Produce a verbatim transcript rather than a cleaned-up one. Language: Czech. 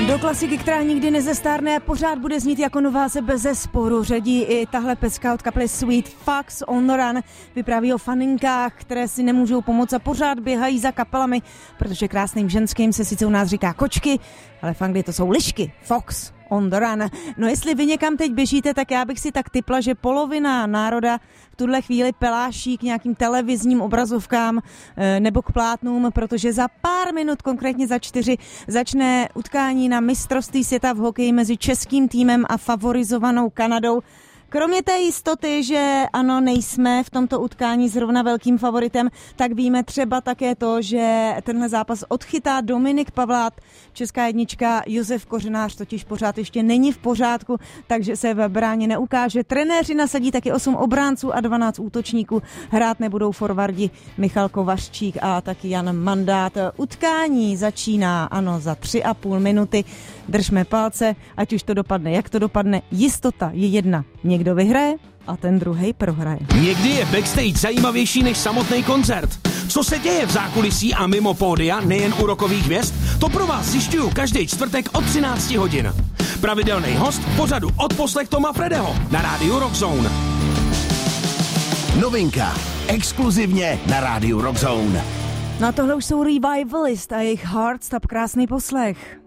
Do klasiky, která nikdy nezestárne a pořád bude znít jako nová, se bezesporu řadí i tahle pecka od kapely Sweet Fox on the Run. Vypráví o faninkách, které si nemůžou pomoct a pořád běhají za kapelami, protože krásným ženským se sice u nás říká kočky, ale v Anglii to jsou lišky. Fox on the Run. No jestli vy někam teď běžíte, tak já bych si tak tipla, že polovina národa v tuhle chvíli peláší k nějakým televizním obrazovkám nebo k plátnům, protože za pár minut, konkrétně za čtyři, začne utkání na mistrovství světa v hokeji mezi českým týmem a favorizovanou Kanadou. Kromě té jistoty, že ano, nejsme v tomto utkání zrovna velkým favoritem, tak víme třeba také to, že tenhle zápas odchytá Dominik Pavlát. Česká jednička Josef Kořenář totiž pořád ještě není v pořádku, takže se v bráně neukáže. Trenéři nasadí taky osm obránců a dvanáct útočníků. Hrát nebudou forwardi Michal Kovařčík a taky Jan Mandát. Utkání začíná, ano, za tři a půl minuty. Držme palce, ať už to dopadne, jak to dopadne. Jistota je jedna. Někdo vyhraje a ten druhej prohraje. Někdy je backstage zajímavější než samotný koncert. Co se děje v zákulisí a mimo pódia, nejen u rockových hvězd, to pro vás zjišťuju každý čtvrtek od třinácti hodin. Pravidelný host v pořadu Odposlech Toma Fredeho na rádiu Rockzone. Novinka. Exkluzivně na rádiu Rockzone. No a tohle už jsou Revivalist a jejich Hardstop. Krásný poslech.